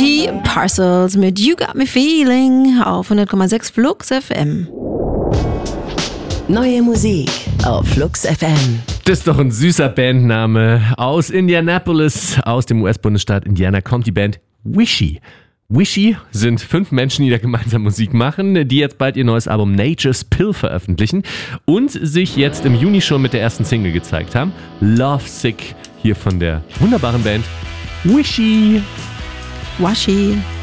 Die Parcels mit You Got Me Feeling auf 100,6 Flux FM. Neue Musik auf Flux FM. Das ist doch ein süßer Bandname. Aus Indianapolis, aus dem US-Bundesstaat Indiana, kommt die Band Wishy. Wishy sind 5 Menschen, die da gemeinsam Musik machen, die jetzt bald ihr neues Album Nature's Pill veröffentlichen und sich jetzt im Juni schon mit der ersten Single gezeigt haben. Lovesick, hier von der wunderbaren Band Wishy. Washi.